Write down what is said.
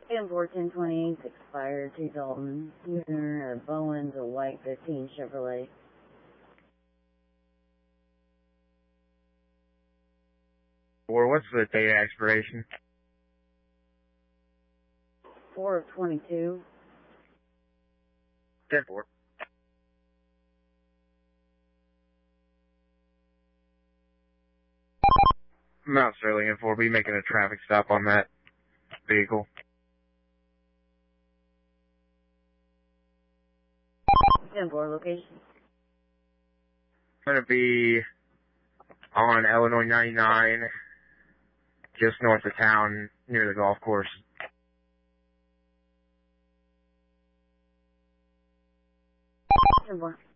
Import 1028 expired to Dalton. User Bowens, a white 15 Chevrolet. Or what's the date expiration? 4 of 22. 10-4. Mount Sterling and 4, be making a traffic stop on that vehicle. 10-4 location. Going to be on Illinois 99, just north of town, near the golf course. 10-4.